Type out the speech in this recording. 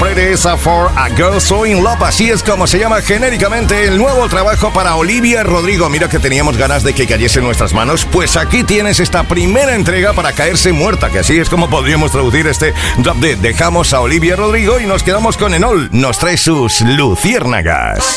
Pretty for a Girl So In Love. Así es como se llama genéricamente el nuevo trabajo para Olivia Rodrigo. Mira que teníamos ganas de que cayese en nuestras manos. Pues aquí tienes esta primera entrega para caerse muerta, que así es como podríamos traducir este drop de Dejamos a Olivia Rodrigo y nos quedamos con Enol. Nos trae sus luciérnagas.